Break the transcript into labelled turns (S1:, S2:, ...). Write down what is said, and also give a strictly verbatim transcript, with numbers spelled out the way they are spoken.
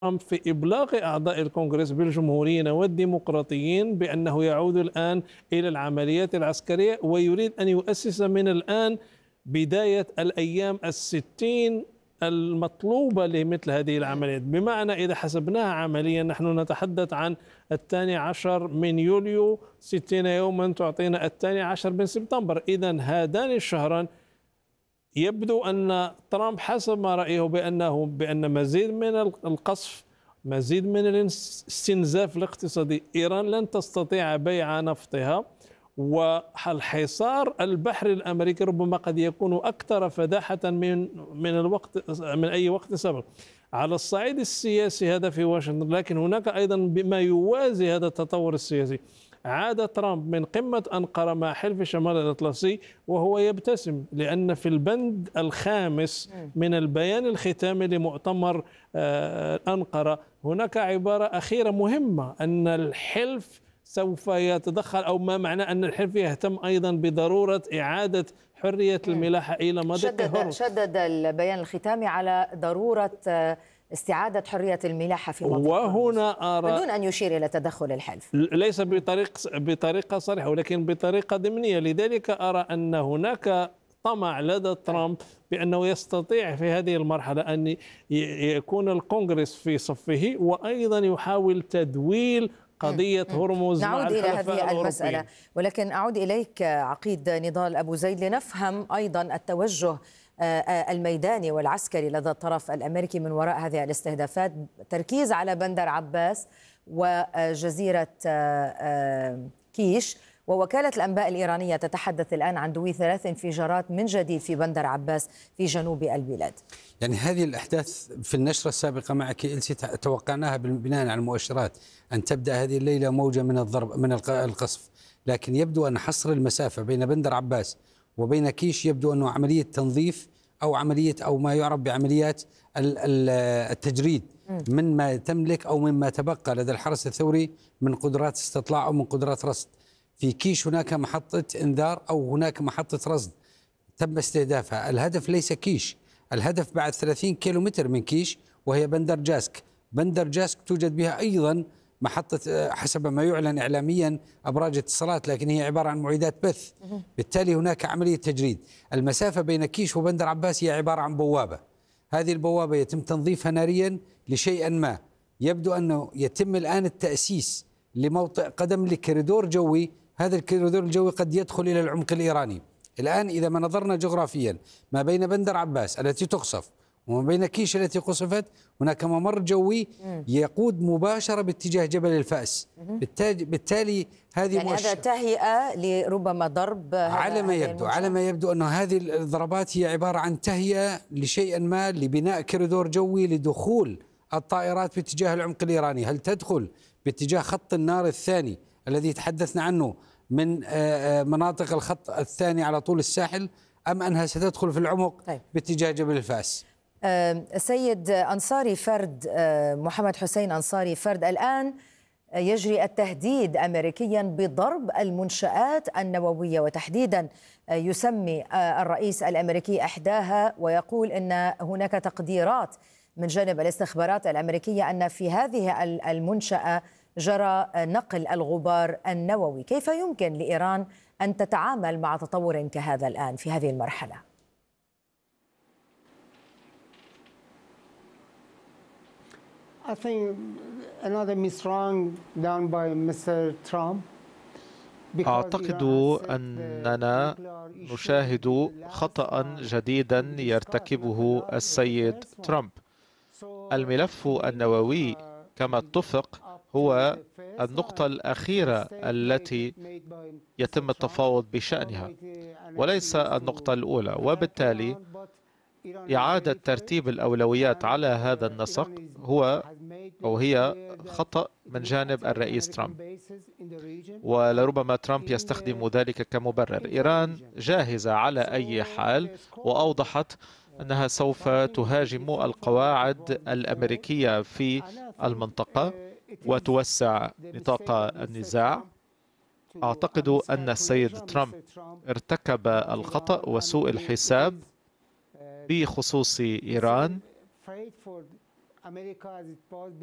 S1: في إبلاغ أعضاء الكونغرس بالجمهوريين والديمقراطيين بأنه يعود الآن إلى العمليات العسكرية، ويريد أن يؤسس من الآن بداية الأيام الستين المطلوبة لمثل هذه العمليات. بمعنى إذا حسبناها عمليا نحن نتحدث عن الثاني عشر من يوليو، ستين يوما تعطينا الثاني عشر من سبتمبر. إذا هذان الشهران يبدو أن ترامب حسب ما رأيه بأنه بأن مزيد من القصف، مزيد من الاستنزاف الاقتصادي، إيران لن تستطيع بيع نفطها، والحصار البحري الأمريكي ربما قد يكون أكثر فداحة من من الوقت من أي وقت سبق. على الصعيد السياسي هذا في واشنطن، لكن هناك أيضا بما يوازي هذا التطور السياسي. عاد ترامب من قمة أنقرة مع حلف شمال الأطلسي وهو يبتسم، لأن في البند الخامس من البيان الختامي لمؤتمر أنقرة هناك عبارة أخيرة مهمة، أن الحلف سوف يتدخل، أو ما معنى أن الحلف يهتم أيضا بضرورة إعادة حرية الملاحة إلى مضيق هورمز.
S2: شدد البيان الختامي على ضرورة استعادة حرية الملاحة في مضيق
S1: وهنا أرى
S2: بدون أن يشير إلى تدخل الحلف،
S1: ليس بطريق بطريقة صريحة ولكن بطريقة ضمنية. لذلك أرى أن هناك طمع لدى ترامب بأنه يستطيع في هذه المرحلة أن يكون الكونغرس في صفه، وأيضا يحاول تدويل قضية هرمز.
S2: نعود إلى هذه المسألة، ولكن أعود إليك عقيد نضال أبو زيد لنفهم أيضا التوجه الميداني والعسكري لدى الطرف الأمريكي من وراء هذه الاستهدافات، تركيز على بندر عباس وجزيرة كيش. ووكالة الأنباء الإيرانية تتحدث الآن عن دوي ثلاث انفجارات من جديد في بندر عباس في جنوب البلاد.
S3: يعني هذه الأحداث في النشرة السابقة معك إلسي توقعناها بناء على المؤشرات أن تبدأ هذه الليلة موجة من الضرب من القصف، لكن يبدو أن حصر المسافة بين بندر عباس وبين كيش يبدو أنه عملية تنظيف أو عملية أو ما يعرف بعمليات التجريد من ما تملك أو مما تبقى لدى الحرس الثوري من قدرات استطلاع أو من قدرات رصد. في كيش هناك محطة إنذار أو هناك محطة رصد تم استهدافها. الهدف ليس كيش، الهدف بعد ثلاثين كيلومتر من كيش وهي بندر جاسك. بندر جاسك توجد بها أيضا محطة حسب ما يعلن إعلاميا أبراج اتصالات، لكن هي عبارة عن معيدات بث. بالتالي هناك عملية تجريد. المسافة بين كيش وبندر عباس هي عبارة عن بوابة، هذه البوابة يتم تنظيفها ناريا لشيء ما. يبدو أنه يتم الآن التأسيس لموطئ قدم لكريدور جوي، هذا الكريدور الجوي قد يدخل إلى العمق الإيراني. الآن إذا ما نظرنا جغرافيا ما بين بندر عباس التي تقصف وما بين كيش التي قصفت، هناك ممر جوي يقود مباشرة باتجاه جبل الفأس. بالتالي هذه
S2: يعني هذا تهيئة لربما ضرب
S3: على ما يبدو على ما يبدو أن هذه الضربات هي عبارة عن تهيئة لشيء ما لبناء كريدور جوي لدخول الطائرات باتجاه العمق الإيراني. هل تدخل باتجاه خط النار الثاني الذي تحدثنا عنه من مناطق الخط الثاني على طول الساحل، أم أنها ستدخل في العمق طيب. باتجاه جبل الفاس؟
S2: سيد أنصاري فرد، محمد حسين أنصاري فرد، الآن يجري التهديد أمريكيا بضرب المنشآت النووية، وتحديدا يسمي الرئيس الأمريكي إحداها ويقول أن هناك تقديرات من جانب الاستخبارات الأمريكية أن في هذه المنشأة جرى نقل الغبار النووي. كيف يمكن لإيران أن تتعامل مع تطور كهذا الآن في هذه المرحلة؟
S4: I think another miswrong done by Mister Trump.
S5: أعتقد أننا نشاهد خطأ جديدا يرتكبه السيد ترامب. الملف النووي كما اتفق هو النقطة الأخيرة التي يتم التفاوض بشأنها وليس النقطة الأولى، وبالتالي إعادة ترتيب الأولويات على هذا النسق هو أو هي خطأ من جانب الرئيس ترامب، ولربما ترامب يستخدم ذلك كمبرر. إيران جاهزة على أي حال، وأوضحت أنها سوف تهاجم القواعد الأمريكية في المنطقة وتوسع نطاق النزاع. أعتقد أن السيد ترامب ارتكب الخطأ وسوء الحساب بخصوص إيران
S4: America as it was